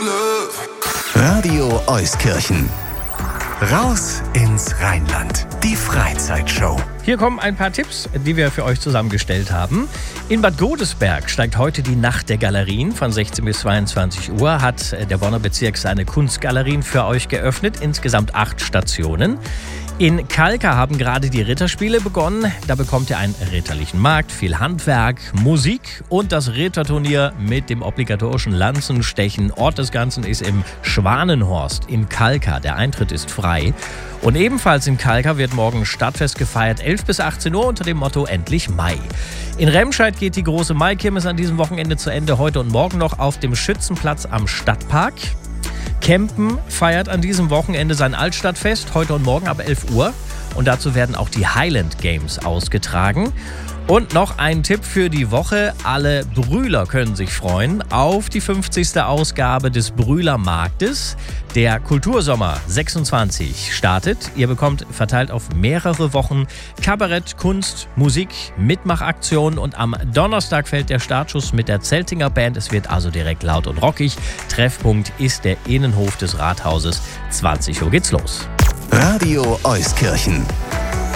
Radio Euskirchen. Raus ins Rheinland. Die Freizeitshow. Hier kommen ein paar Tipps, die wir für euch zusammengestellt haben. In Bad Godesberg steigt heute die Nacht der Galerien. Von 16 bis 22 Uhr hat der Bonner Bezirk seine Kunstgalerien für euch geöffnet. Insgesamt 8 Stationen. In Kalka haben gerade die Ritterspiele begonnen. Da bekommt ihr einen ritterlichen Markt, viel Handwerk, Musik und das Ritterturnier mit dem obligatorischen Lanzenstechen. Ort des Ganzen ist im Schwanenhorst in Kalka. Der Eintritt ist frei. Und ebenfalls in Kalka wird morgen Stadtfest gefeiert, 11 bis 18 Uhr unter dem Motto Endlich Mai. In Remscheid geht die große Maikirmes an diesem Wochenende zu Ende. Heute und morgen noch auf dem Schützenplatz am Stadtpark. Kempen feiert an diesem Wochenende sein Altstadtfest, heute und morgen ab 11 Uhr. Und dazu werden auch die Highland Games ausgetragen. Und noch ein Tipp für die Woche. Alle Brühler können sich freuen auf die 50. Ausgabe des Brühlermarktes. Der Kultursommer 26 startet. Ihr bekommt verteilt auf mehrere Wochen Kabarett, Kunst, Musik, Mitmachaktionen. Und am Donnerstag fällt der Startschuss mit der Zeltinger Band. Es wird also direkt laut und rockig. Treffpunkt ist der Innenhof des Rathauses. 20 Uhr geht's los. Radio Euskirchen.